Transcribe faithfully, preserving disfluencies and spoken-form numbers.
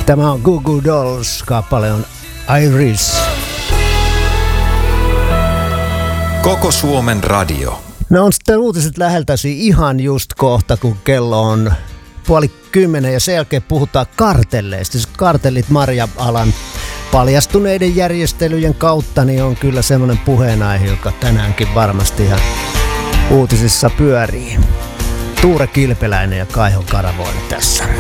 Tämä on Goo Goo Dolls, kappale on Iris. Koko Suomen radio. No on sitten uutiset läheltäsi ihan just kohta, kun kello on puoli kymmenen ja sen jälkeen puhutaan kartelleista. Kartellit marja-alan paljastuneiden järjestelyjen kautta niin on kyllä semmoinen puheenaihe, joka tänäänkin varmasti ihan uutisissa pyörii. Tuure Kilpeläinen ja Kaiho Karavoinen tässä.